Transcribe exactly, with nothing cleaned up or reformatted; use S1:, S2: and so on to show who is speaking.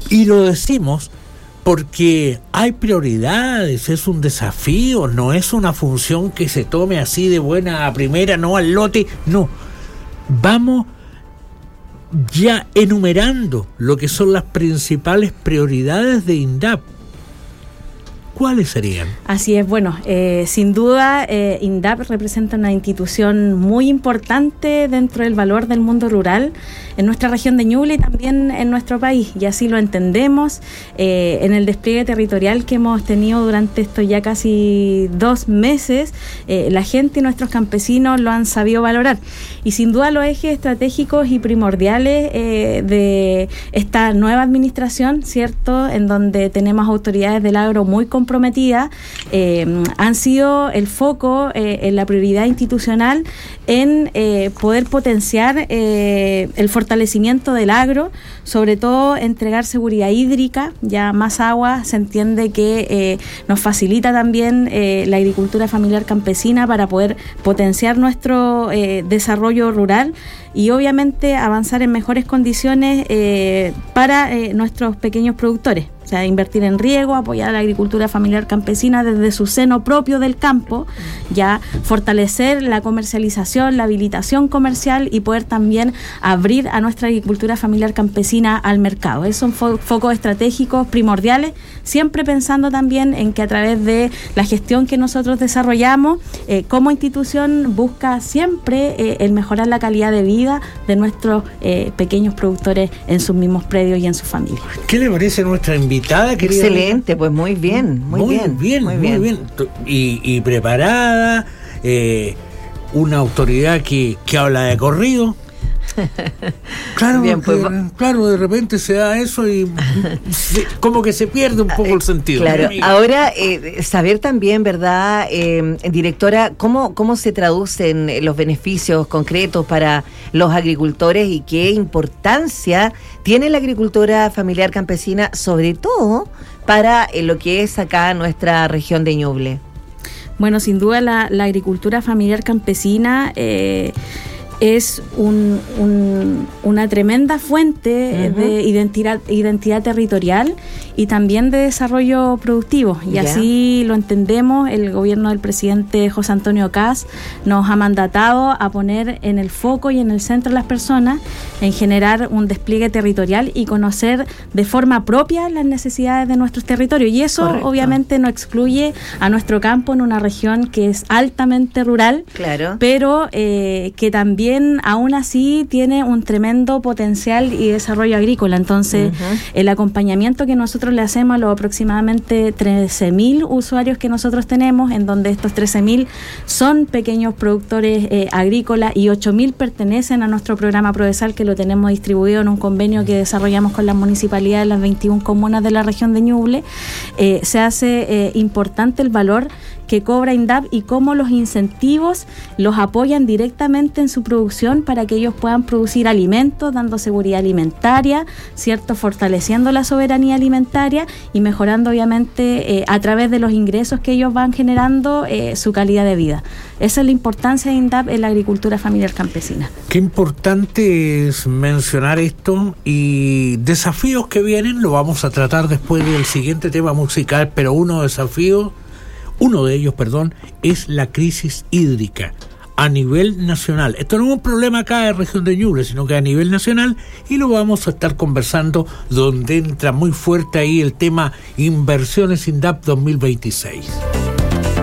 S1: Y lo decimos porque hay prioridades, es un desafío, no es una función que se tome así de buena a primera, no al lote, no. Vamos ya enumerando lo que son las principales prioridades de INDAP. ¿Cuáles serían?
S2: Así es, bueno, eh, sin duda eh, INDAP representa una institución muy importante dentro del valor del mundo rural en nuestra región de Ñuble y también en nuestro país, y así lo entendemos eh, en el despliegue territorial que hemos tenido durante estos ya casi dos meses. Eh, la gente y nuestros campesinos lo han sabido valorar, y sin duda los ejes estratégicos y primordiales eh, de esta nueva administración, ¿cierto?, en donde tenemos autoridades del agro muy comprometidas, eh, han sido el foco eh, en la prioridad institucional en eh, poder potenciar eh, el fortalecimiento del agro, sobre todo entregar seguridad hídrica, ya más agua se entiende que eh, nos facilita también eh, la agricultura familiar campesina para poder potenciar nuestro eh, desarrollo rural y obviamente avanzar en mejores condiciones eh, para eh, nuestros pequeños productores. O sea, invertir en riego, apoyar a la agricultura familiar campesina desde su seno propio del campo, ya fortalecer la comercialización, la habilitación comercial y poder también abrir a nuestra agricultura familiar campesina al mercado. Esos son fo- focos estratégicos primordiales, siempre pensando también en que a través de la gestión que nosotros desarrollamos, eh, como institución busca siempre eh, el mejorar la calidad de vida de nuestros eh, pequeños productores en sus mismos predios y en sus familias.
S1: ¿Qué le parece a nuestra invitada?
S3: Excelente, pues muy bien, muy,
S1: muy
S3: bien,
S1: bien, muy bien, muy bien. Y, y preparada, eh, una autoridad que, que habla de corrido. Claro,
S3: bien, pues,
S1: porque, claro, de repente se da eso y se, como que se pierde un poco el sentido.
S3: Claro, ahora eh, saber también, ¿verdad, eh, directora, cómo, cómo se traducen los beneficios concretos para los agricultores y qué importancia tiene la agricultura familiar campesina, sobre todo para eh, lo que es acá nuestra región de Ñuble?
S2: Bueno, sin duda la, la agricultura familiar campesina eh, es un, un, una tremenda fuente uh-huh. de identidad, identidad territorial y también de desarrollo productivo. Y yeah. así lo entendemos. El gobierno del presidente José Antonio Kast nos ha mandatado a poner en el foco y en el centro de las personas, en generar un despliegue territorial y conocer de forma propia las necesidades de nuestros territorios. Y eso Correcto. Obviamente no excluye a nuestro campo en una región que es altamente rural,
S3: claro.
S2: pero eh, que también aún así tiene un tremendo potencial y desarrollo agrícola. Entonces, uh-huh. el acompañamiento que nosotros le hacemos a los aproximadamente trece mil usuarios que nosotros tenemos, en donde estos trece mil son pequeños productores eh, agrícolas y ocho mil pertenecen a nuestro programa Prodesal, que lo tenemos distribuido en un convenio que desarrollamos con las municipalidades de las veintiuna comunas de la región de Ñuble. Eh, se hace eh, importante el valor que cobra INDAP y cómo los incentivos los apoyan directamente en su producción para que ellos puedan producir alimentos, dando seguridad alimentaria, ¿cierto?, fortaleciendo la soberanía alimentaria y mejorando obviamente eh, a través de los ingresos que ellos van generando eh, su calidad de vida. Esa es la importancia de INDAP en la agricultura familiar campesina.
S1: Qué importante es mencionar esto, y desafíos que vienen lo vamos a tratar después del siguiente tema musical, pero uno de desafíos Uno de ellos, perdón, es la crisis hídrica a nivel nacional. Esto no es un problema acá de región de Ñuble, sino que a nivel nacional, y lo vamos a estar conversando donde entra muy fuerte ahí el tema Inversiones INDAP dos mil veintiséis.